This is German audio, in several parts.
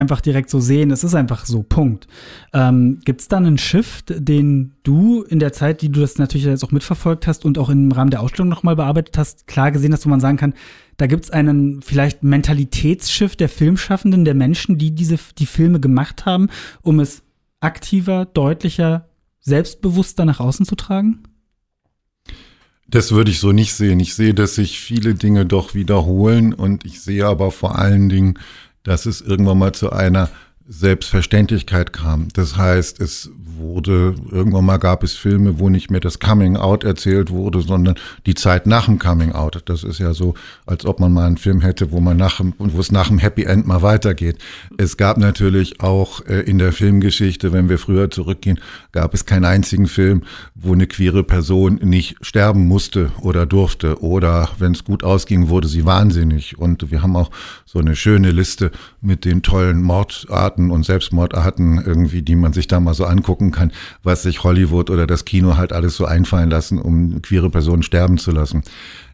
einfach direkt so sehen, es ist einfach so, Punkt. Gibt es da einen Shift, den du in der Zeit, die du das natürlich jetzt auch mitverfolgt hast und auch im Rahmen der Ausstellung nochmal bearbeitet hast, klar gesehen hast, wo man sagen kann, da gibt es einen vielleicht Mentalitätsshift der Filmschaffenden, der Menschen, die die Filme gemacht haben, um es aktiver, deutlicher, selbstbewusster nach außen zu tragen? Das würde ich so nicht sehen. Ich sehe, dass sich viele Dinge doch wiederholen und ich sehe aber vor allen Dingen, dass es irgendwann mal zu einer Selbstverständlichkeit kam. Das heißt, irgendwann mal gab es Filme, wo nicht mehr das Coming Out erzählt wurde, sondern die Zeit nach dem Coming Out. Das ist ja so, als ob man mal einen Film hätte, wo es nach dem Happy End mal weitergeht. Es gab natürlich auch in der Filmgeschichte, wenn wir früher zurückgehen, gab es keinen einzigen Film, wo eine queere Person nicht sterben musste oder durfte. Oder wenn es gut ausging, wurde sie wahnsinnig. Und wir haben auch so eine schöne Liste mit den tollen Mordarten und Selbstmordarten irgendwie, die man sich da mal so angucken kann, was sich Hollywood oder das Kino halt alles so einfallen lassen, um queere Personen sterben zu lassen.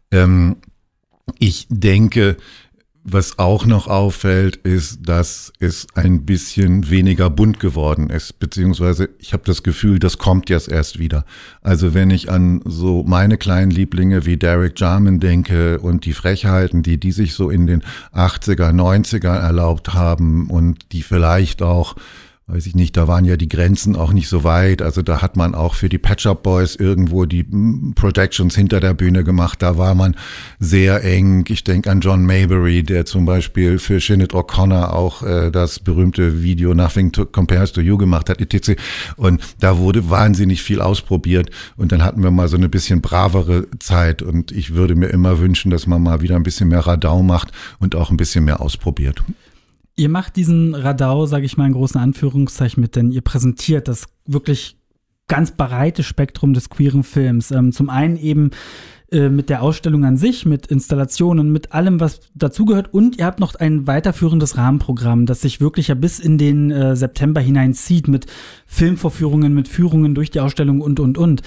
Ich denke, was auch noch auffällt, ist, dass es ein bisschen weniger bunt geworden ist, beziehungsweise ich habe das Gefühl, das kommt jetzt erst wieder. Also wenn ich an so meine kleinen Lieblinge wie Derek Jarman denke und die Frechheiten, die sich so in den 80er, 90er erlaubt haben und die vielleicht auch, weiß ich nicht, da waren ja die Grenzen auch nicht so weit. Also da hat man auch für die Pet Shop Boys irgendwo die Projections hinter der Bühne gemacht. Da war man sehr eng. Ich denke an John Maybury, der zum Beispiel für Sinead O'Connor auch das berühmte Video Nothing Compares to You gemacht hat, etc. Und da wurde wahnsinnig viel ausprobiert. Und dann hatten wir mal so eine bisschen bravere Zeit. Und ich würde mir immer wünschen, dass man mal wieder ein bisschen mehr Radau macht und auch ein bisschen mehr ausprobiert. Ihr macht diesen Radau, sage ich mal in großen Anführungszeichen mit, denn ihr präsentiert das wirklich ganz breite Spektrum des queeren Films. Zum einen eben mit der Ausstellung an sich, mit Installationen, mit allem, was dazugehört. Und ihr habt noch ein weiterführendes Rahmenprogramm, das sich wirklich ja bis in den September hineinzieht, mit Filmvorführungen, mit Führungen durch die Ausstellung und.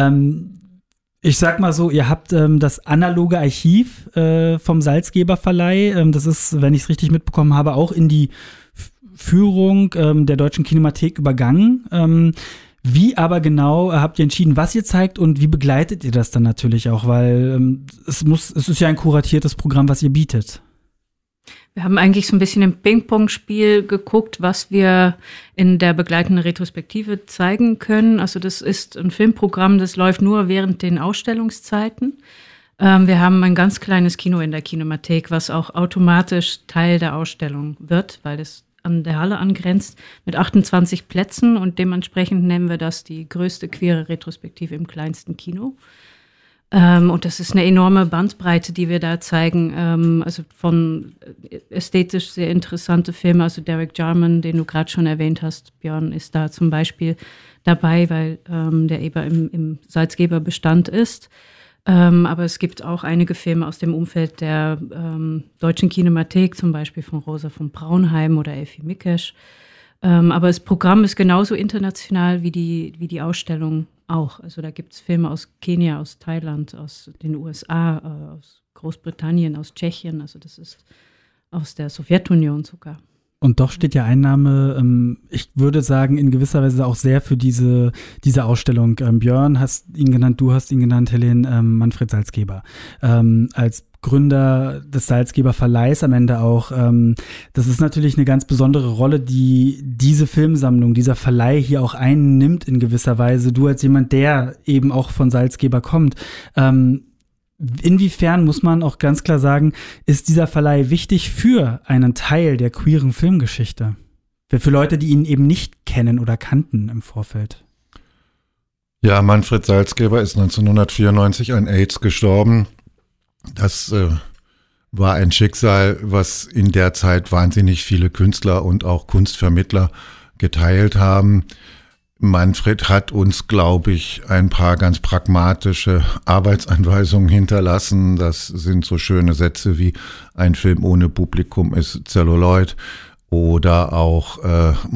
Ich sag mal so, ihr habt das analoge Archiv vom Salzgeber Verleih, das ist, wenn ich es richtig mitbekommen habe, auch in die Führung der Deutschen Kinemathek übergangen. Wie aber genau habt ihr entschieden, was ihr zeigt und wie begleitet ihr das dann natürlich auch? Weil es ist ja ein kuratiertes Programm, was ihr bietet. Wir haben eigentlich so ein bisschen im Ping-Pong-Spiel geguckt, was wir in der begleitenden Retrospektive zeigen können. Also das ist ein Filmprogramm, das läuft nur während den Ausstellungszeiten. Wir haben ein ganz kleines Kino in der Kinemathek, was auch automatisch Teil der Ausstellung wird, weil es an der Halle angrenzt, mit 28 Plätzen. Und dementsprechend nennen wir das die größte queere Retrospektive im kleinsten Kino. Und das ist eine enorme Bandbreite, die wir da zeigen, also von ästhetisch sehr interessante Filme, also Derek Jarman, den du gerade schon erwähnt hast, Björn, ist da zum Beispiel dabei, weil der eben im Salzgeberbestand ist. Aber es gibt auch einige Filme aus dem Umfeld der Deutschen Kinemathek, zum Beispiel von Rosa von Braunheim oder Elfie Mikesch. Aber das Programm ist genauso international wie die Ausstellung auch. Also da gibt es Filme aus Kenia, aus Thailand, aus den USA, aus Großbritannien, aus Tschechien. Also das ist aus der Sowjetunion sogar. Und doch steht ja ein Name, ich würde sagen, in gewisser Weise auch sehr für diese Ausstellung. Björn hast ihn genannt, du hast ihn genannt, Helene, Manfred Salzgeber. Als Gründer des Salzgeber Verleihs am Ende auch. Das ist natürlich eine ganz besondere Rolle, die diese Filmsammlung, dieser Verleih hier auch einnimmt in gewisser Weise. Du als jemand, der eben auch von Salzgeber kommt. Inwiefern, muss man auch ganz klar sagen, ist dieser Verleih wichtig für einen Teil der queeren Filmgeschichte? Für Leute, die ihn eben nicht kennen oder kannten im Vorfeld. Ja, Manfred Salzgeber ist 1994 an AIDS gestorben. Das war ein Schicksal, was in der Zeit wahnsinnig viele Künstler und auch Kunstvermittler geteilt haben. Manfred hat uns, glaube ich, ein paar ganz pragmatische Arbeitsanweisungen hinterlassen. Das sind so schöne Sätze wie: ein Film ohne Publikum ist Zelluloid. Oder auch dass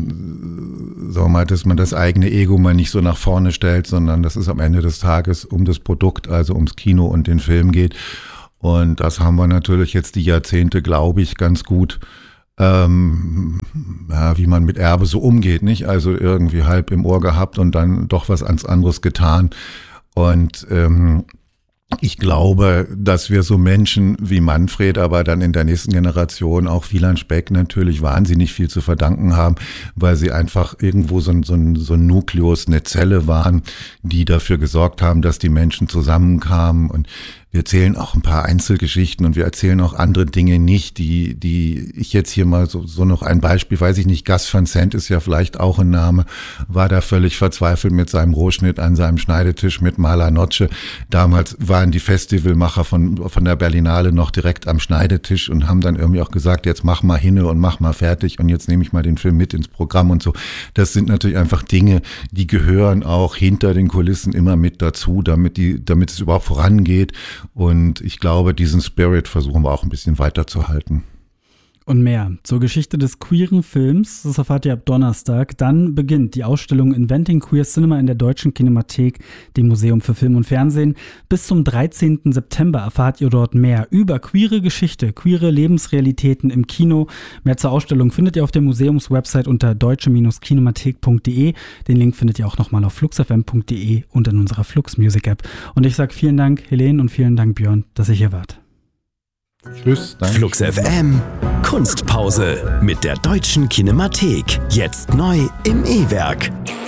man das eigene Ego mal nicht so nach vorne stellt, sondern dass es am Ende des Tages um das Produkt, also ums Kino und den Film geht. Und das haben wir natürlich jetzt die Jahrzehnte, glaube ich, ganz gut wie man mit Erbe so umgeht, nicht? Also irgendwie halb im Ohr gehabt und dann doch was ans anderes getan. Und ich glaube, dass wir so Menschen wie Manfred, aber dann in der nächsten Generation auch Wieland Speck natürlich wahnsinnig viel zu verdanken haben, weil sie einfach irgendwo so ein Nukleus, eine Zelle waren, die dafür gesorgt haben, dass die Menschen zusammenkamen. Und wir erzählen auch ein paar Einzelgeschichten und wir erzählen auch andere Dinge nicht, die ich jetzt hier mal so noch ein Beispiel, weiß ich nicht, Gus Van Sant ist ja vielleicht auch ein Name, war da völlig verzweifelt mit seinem Rohschnitt an seinem Schneidetisch mit Mala Noce. Damals waren die Festivalmacher von der Berlinale noch direkt am Schneidetisch und haben dann irgendwie auch gesagt, jetzt mach mal hinne und mach mal fertig und jetzt nehme ich mal den Film mit ins Programm und so. Das sind natürlich einfach Dinge, die gehören auch hinter den Kulissen immer mit dazu, damit es überhaupt vorangeht. Und ich glaube, diesen Spirit versuchen wir auch ein bisschen weiterzuhalten. Und mehr zur Geschichte des queeren Films, das erfahrt ihr ab Donnerstag. Dann beginnt die Ausstellung Inventing Queer Cinema in der Deutschen Kinemathek, dem Museum für Film und Fernsehen. Bis zum 13. September erfahrt ihr dort mehr über queere Geschichte, queere Lebensrealitäten im Kino. Mehr zur Ausstellung findet ihr auf der Museumswebsite unter deutsche-kinemathek.de. Den Link findet ihr auch nochmal auf fluxfm.de und in unserer Flux Music App. Und ich sage vielen Dank, Helene, und vielen Dank, Björn, dass ihr hier wart. Tschüss, danke. Flux FM, Kunstpause mit der Deutschen Kinemathek. Jetzt neu im E-Werk.